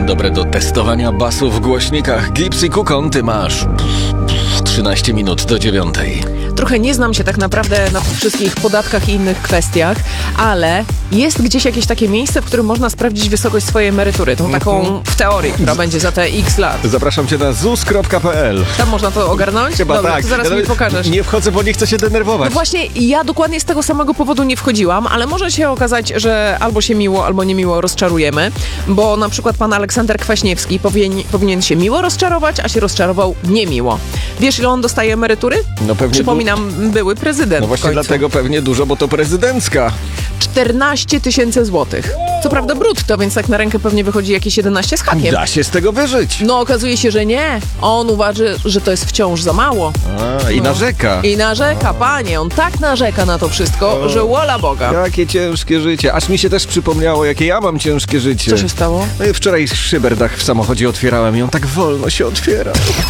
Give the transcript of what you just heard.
dobre do testowania basu w głośnikach. Gips i Kukon, ty masz 13 minut do 9. Trochę nie znam się tak naprawdę na tych wszystkich podatkach i innych kwestiach, ale jest gdzieś jakieś takie miejsce, w którym można sprawdzić wysokość swojej emerytury. Tą taką w teorii, która będzie za te x lat. Zapraszam cię na zus.pl. Tam można to ogarnąć? Chyba Dobra, tak. to zaraz mi pokażesz. Nie wchodzę, bo nie chcę się denerwować. No właśnie, ja dokładnie z tego samego powodu nie wchodziłam, ale może się okazać, że albo się miło, albo niemiło rozczarujemy, bo na przykład pan Aleksander Kwaśniewski powinien się miło rozczarować, a się rozczarował niemiło. Wiesz, ile on dostaje emerytury? No pewnie. Przypominam, były prezydent. No właśnie dlatego pewnie dużo, bo to prezydencka. 14 000 złotych. Co prawda brutto, więc tak na rękę pewnie wychodzi jakieś 11 z hakiem. Da się z tego wyżyć. No okazuje się, że nie. On uważa, że to jest wciąż za mało. I narzeka. I narzeka, panie. On tak narzeka na to wszystko, że wola Boga. Jakie ciężkie życie. Aż mi się też przypomniało, jakie ja mam ciężkie życie. Co się stało? No i wczoraj szyberdach w samochodzie otwierałem i on tak wolno się otwiera.